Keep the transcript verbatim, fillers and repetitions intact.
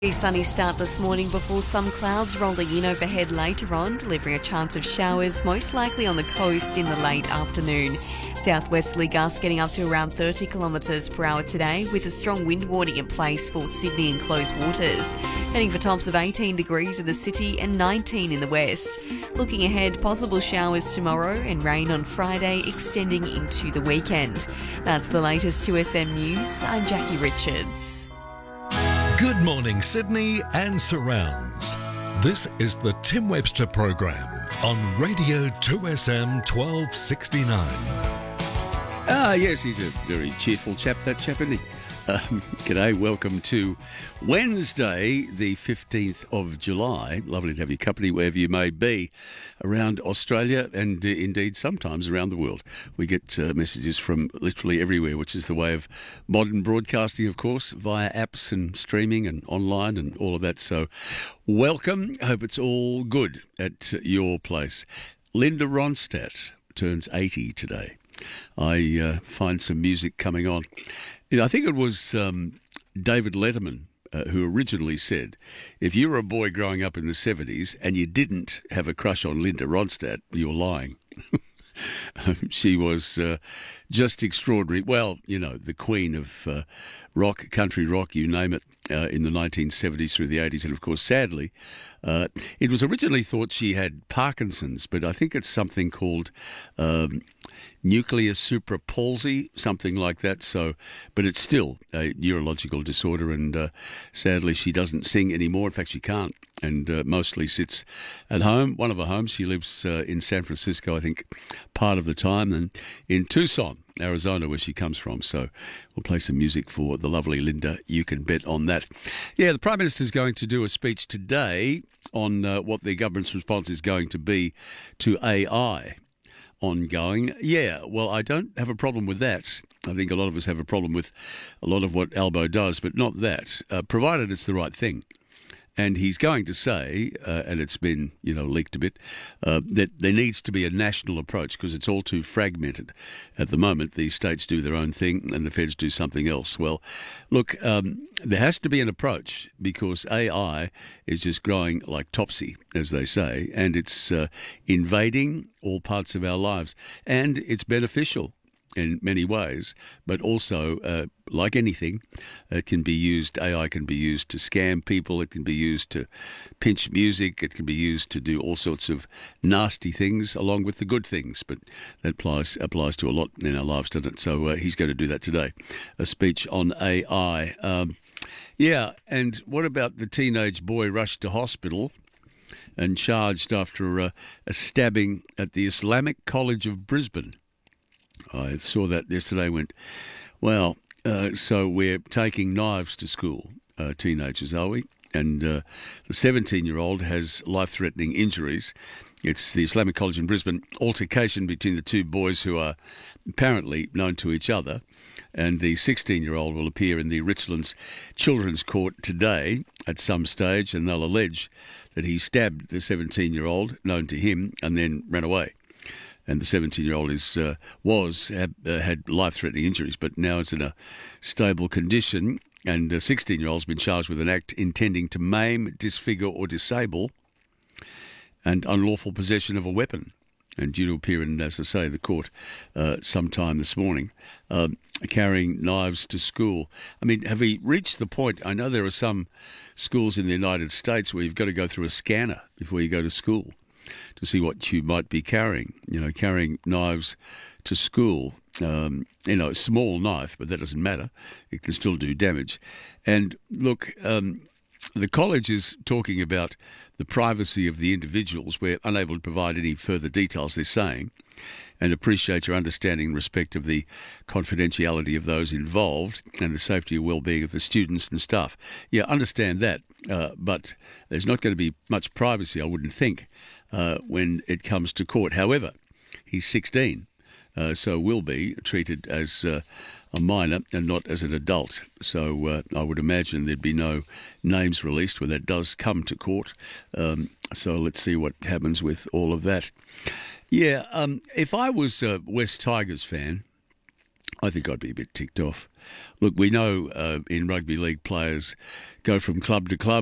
A sunny start this morning before some clouds rolling in overhead later on, delivering a chance of showers, most likely on the coast in the late afternoon. Southwesterly gusts getting up to around thirty kilometres per hour today, with a strong wind warning in place for Sydney and close waters. Heading for tops of eighteen degrees in the city and nineteen in the west. Looking ahead, possible showers tomorrow and rain on Friday, extending into the weekend. That's the latest two S M News. I'm Jackie Richards. Good morning, Sydney and surrounds. This is the Tim Webster program on Radio two S M twelve sixty-nine. Ah, yes, he's a very cheerful chap, that chap, isn't he? Um, g'day, welcome to Wednesday, the fifteenth of July. Lovely to have your company wherever you may be around Australia and uh, indeed sometimes around the world. We get uh, messages from literally everywhere, which is the way of modern broadcasting, of course, via apps and streaming and online and all of that. So welcome. I hope it's all good at your place. Linda Ronstadt turns eighty today. I uh, find some music coming on. You know, I think it was um, David Letterman uh, who originally said, if you were a boy growing up in the seventies and you didn't have a crush on Linda Ronstadt, you're lying. She was uh, just extraordinary. Well, you know, the queen of uh, rock, country rock, you name it, uh, in the nineteen seventies through the eighties. And, of course, sadly, uh, it was originally thought she had Parkinson's, but I think it's something called um, nuclear suprapalsy, something like that. So, but it's still a neurological disorder, and uh, sadly, she doesn't sing anymore. In fact, she can't. And uh, mostly sits at home, one of her homes. She lives uh, in San Francisco, I think, part of the time, and in Tucson, Arizona, where she comes from. So we'll play some music for the lovely Linda. You can bet on that. Yeah, the Prime Minister is going to do a speech today on uh, what the government's response is going to be to A I. Ongoing. Yeah, well, I don't have a problem with that. I think a lot of us have a problem with a lot of what Albo does, but not that, uh, provided it's the right thing. And he's going to say, uh, and it's been, you know, leaked a bit, uh, that there needs to be a national approach because it's all too fragmented. At the moment, the states do their own thing and the feds do something else. Well, look, um, there has to be an approach because A I is just growing like topsy, as they say, and it's uh, invading all parts of our lives. And it's beneficial in many ways, but also, uh, like anything, it can be used, A I can be used to scam people, it can be used to pinch music, it can be used to do all sorts of nasty things along with the good things, but that applies, applies to a lot in our lives, doesn't it? So uh, he's going to do that today, a speech on A I. Um, yeah, and what about the teenage boy rushed to hospital and charged after a, a stabbing at the Islamic College of Brisbane? I saw that yesterday, went, well, uh, so we're taking knives to school, uh, teenagers, are we? And uh, the seventeen-year-old has life-threatening injuries. It's the Islamic College in Brisbane, altercation between the two boys who are apparently known to each other. And the sixteen-year-old will appear in the Richlands Children's Court today at some stage, and they'll allege that he stabbed the seventeen-year-old, known to him, and then ran away. And the seventeen-year-old is uh, was had, uh, had life-threatening injuries, but now is in a stable condition. And the sixteen-year-old's been charged with an act intending to maim, disfigure, or disable, and unlawful possession of a weapon. And due to appear in, as I say, the court uh, sometime this morning, um, carrying knives to school. I mean, have we reached the point? I know there are some schools in the United States where you've got to go through a scanner before you go to school to see what you might be carrying, you know, carrying knives to school, um, you know, a small knife, but that doesn't matter. It can still do damage. And look, um, the college is talking about the privacy of the individuals. We're unable to provide any further details, they're saying, and appreciate your understanding and respect of the confidentiality of those involved and the safety and well-being of the students and staff. Yeah, understand that, uh, but there's not going to be much privacy, I wouldn't think, uh, when it comes to court. However, he's sixteen, uh, so will be treated as uh, a minor and not as an adult. So uh, I would imagine there'd be no names released when that does come to court. Um, so let's see what happens with all of that. Yeah, um, if I was a West Tigers fan, I think I'd be a bit ticked off. Look, we know uh, in rugby league players go from club to club.